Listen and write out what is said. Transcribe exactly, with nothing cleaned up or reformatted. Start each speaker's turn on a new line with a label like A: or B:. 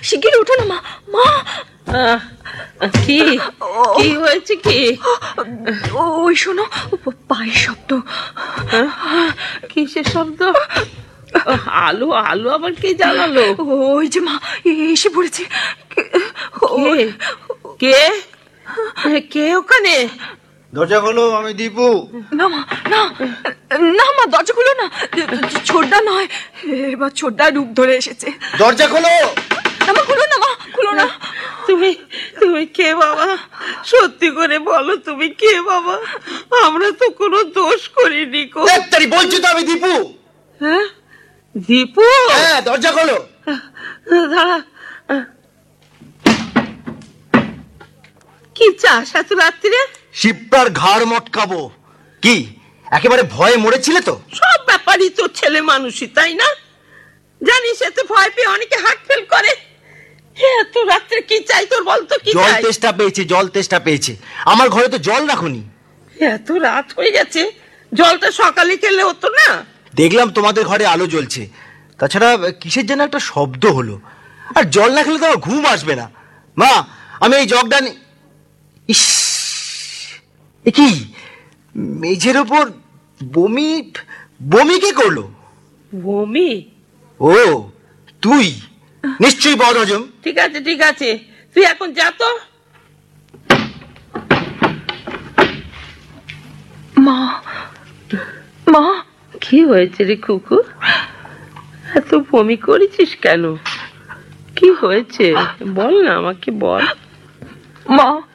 A: শিগগির ওঠো না মা। মা
B: কি কি হয়েছে? কি?
A: ওই শোনো, পায়ের শব্দ।
B: কিসের শব্দ? আলো আলো আবার কে জ্বালালো?
A: ওই যে মা এসে পড়েছে।
B: কে কে ওখানে?
C: দরজা খোলো, আমি দীপু।
A: না মা, না না মা, দরজা খুলো না। ছোটদা নয়, এবার ছোটদা রূপ ধরে এসেছে।
C: দরজা খোলো।
A: না মা, খুলো না মা, খুলো না।
B: তুমি তুমি কে বাবা? সত্যি করে বলো, তুমি কে বাবা? আমরা তো কোনো দোষ করিনি।
C: ডাক্তারি বলছি তো আমি দীপু।
B: হ্যাঁ দীপু?
C: হ্যাঁ, দরজা খোলো।
B: দাঁড়া, কি চাস এত রাত্রিরে?
C: শিবটার ঘাড় মটকাবো। কি একেবারে ভয়ে মরেছিলে তো?
B: সব ব্যাপারই তো ছেলে মানুষই, তাই না? জানিস এতে ভয় পেয়ে অনেকে হার্ট ফেল করে। এত রাত্রে কি চাই তোর বলতো? কি
C: জল
B: চাই?
C: তেষ্টা পেয়েছে, জল তেষ্টা পেয়েছে। আমার ঘরে তো জল রাখুনি।
B: এত রাত হয়ে গেছে, জলটা সকালে খেলে হতো না?
C: দেখলাম তোমাদের ঘরে আলো জ্বলছে, তাছাড়া কিসের যেন একটা শব্দ হলো। আর জল না খেলে তো আমার ঘুম আসবে না। মা, আমি এই জগটা নি... ইস, এ কি মেঝের ওপর বমি? বমি কে করলো?
B: বমি?
C: ও তুই নিশ্চয়ই বদ হজম।
B: ঠিক আছে ঠিক আছে, তুই এখন যা তো।
A: মা, মা।
B: কি হয়েছে রে কুকু? এত বমি করেছিস কেন? কি হয়েছে বল না, আমাকে বল।
A: মা,